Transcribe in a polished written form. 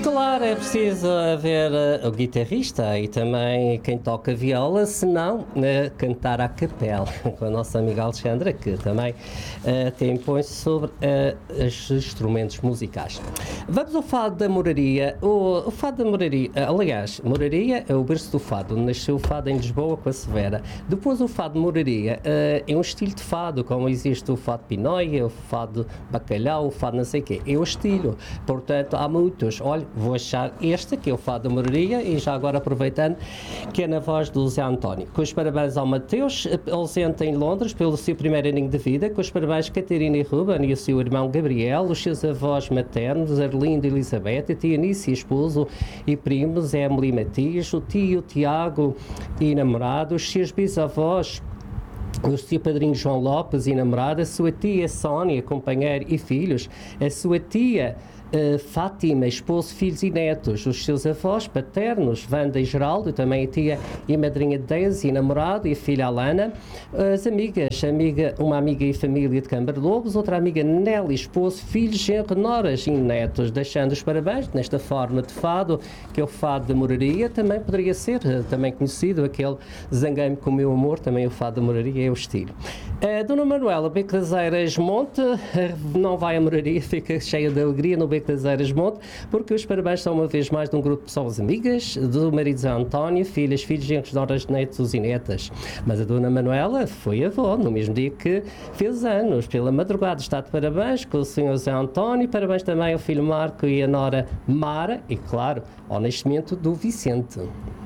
Claro, é preciso haver o guitarrista e também quem toca viola, senão cantar à capela, com a nossa amiga Alexandra, que também tem põe-se sobre os instrumentos musicais. Vamos ao fado da Moraria. O fado da Moraria, aliás, Moraria é o berço do fado, onde nasceu o fado em Lisboa com a Severa. Depois o fado de Moraria é um estilo de fado, como existe o fado Pinóia, o fado Bacalhau, o fado não sei o quê. É o estilo. Portanto, há muitos. Olha, vou achar este, que é o fado da Moraria, e já agora aproveitando, que é na voz do Zé António. Com os parabéns ao Mateus, ausente em Londres, pelo seu primeiro aninho de vida. Com os parabéns a Catarina e Ruben e o seu irmão Gabriel, os seus avós maternos, Arlindo e Elizabeth, a tia Nice, esposo e primos, Emily e Matias, o tio Tiago e namorado, os seus bisavós, o seu padrinho João Lopes e namorada, a sua tia Sónia, companheiro e filhos, a sua tia Fátima, esposo, filhos e netos, os seus avós paternos, Wanda e Geraldo, também a tia e madrinha Deise e namorado e a filha Alana, as amigas, uma amiga e família de Câmara Lobos, outra amiga Nelly, esposo, filhos, genro, noras e netos, deixando os parabéns nesta forma de fado, que é o fado da Moraria. Também poderia ser, também conhecido, aquele Zanguei-me com o meu amor, também o fado da Moraria é o estilo. Dona Manuela, Beco das Eiras Monte, não vai a Moraria, fica cheia de alegria no Beco das Eiras Monte, porque os parabéns são uma vez mais de um grupo de pessoas amigas, do marido Zé António, filhas, filhos, genros, noras, netos e netas. Mas a Dona Manuela foi avó, no mesmo dia que fez anos. Pela madrugada está de parabéns com o senhor Zé António, parabéns também ao filho Marco e a nora Mara, e claro, ao nascimento do Vicente.